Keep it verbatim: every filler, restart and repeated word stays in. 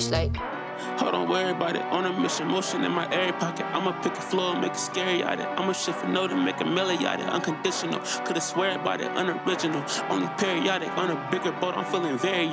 It's like, hold on, worry about it. On a mission, motion in my airy pocket. I'ma pick a floor, make it scary out it. I'ma shift a note and make a melody out it. Unconditional, could've swear about it, unoriginal. Only periodic, on a bigger boat, I'm feeling very